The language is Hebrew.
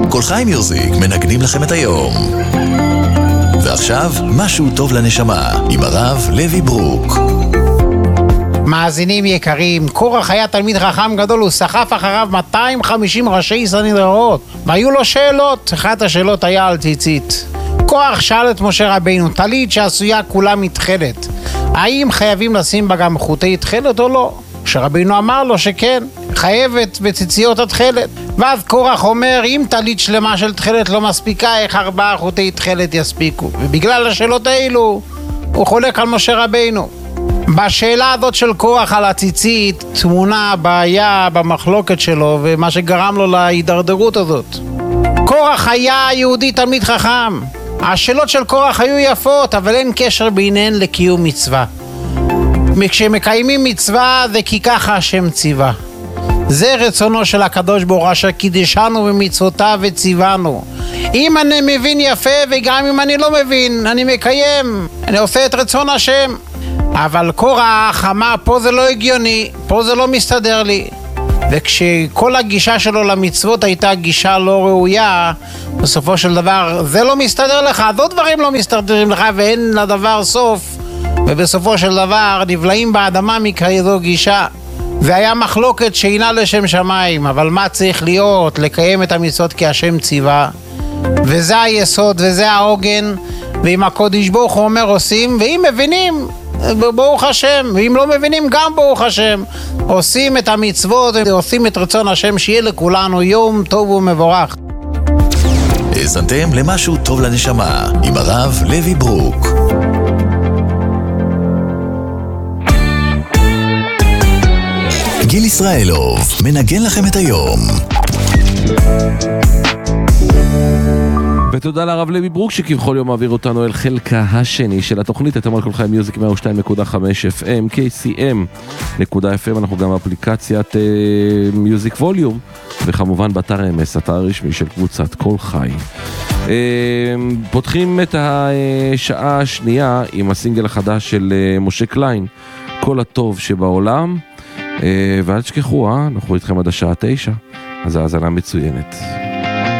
כל חי מיוזיק מנגנים לכם את היום. ועכשיו, משהו טוב לנשמה, עם הרב לוי ברוק. מאזינים יקרים, קורח היה תלמיד חכם גדול, הוא סחף אחריו 250 ראשי סנהדריות, והיו לו שאלות. אחת השאלות היה על ציצית. קורח שאל את משה רבינו, טלית שעשויה כולה מתכלת, האם חייבים לשים בה גם חוטי תכלת או לא? משה רבינו אמר לו שכן, חייבת בציציות התכלת. ואז קורח אומר, אם טלית שלמה של תכלת לא מספיקה, איך 4 חוטי תכלת יספיקו? ובגלל השאלות האלו הוא חולק על משה רבינו. בשאלה הזאת של קורח על הציצית תמונה בעיה במחלוקת שלו, ומה שגרם לו להידרדרות הזאת. קורח היה יהודי תלמיד חכם. השאלות של קורח היו יפות, אבל אין קשר ביניהן לקיום מצווה. כשמקיימים מצווה זה כי ככה השם ציווה. זה רצונו של הקדוש ברוך הוא אשר קידשנו במצוותיו וציוונו. אם אני מבין יפה, וגם אם אני לא מבין, אני מקיים, אני עושה את רצון השם. אבל קורח אמר, פה זה לא הגיוני, פה זה לא מסתדר לי. וכשכל הגישה שלו למצוות הייתה גישה לא ראויה, בסופו של דבר זה לא מסתדר לך, עוד דברים לא מסתדרים לך ואין לדבר סוף, ובסופו של דבר נבלעים באדמה מכזו גישה. זה היה מחלוקת שאינה לשם שמיים, אבל מה צריך להיות? לקיים את המצוות כי השם ציווה, וזה היסוד וזה העוגן. ואם הקודש ברוך הוא אומר עושים, ואם מבינים ברוך השם, ואם לא מבינים גם ברוך השם, עושים את המצוות ועושים את רצון השם. שיהיה לכולנו יום טוב ומבורך. האזנתם למשהו טוב לנשמה עם הרב לוי ברוק. גיל ישראלוב מנגן לכם את היום. ותודה לרב לוי ברוק שכבכל יום מעביר אותנו אל חלקה השני של התוכנית. אתם על כל חי מיוזיק 102.5 FM, KCM.FM. אנחנו גם באפליקציית מיוזיק ווליום, וכמובן באתר MS, אתר הרשמי של קבוצת כל חי. פותחים את השעה השנייה עם הסינגל החדש של משה קליין, כל הטוב שבעולם. ואל תשכחו, אנחנו איתכם עד השעה 9, אז האזנה מצוינת.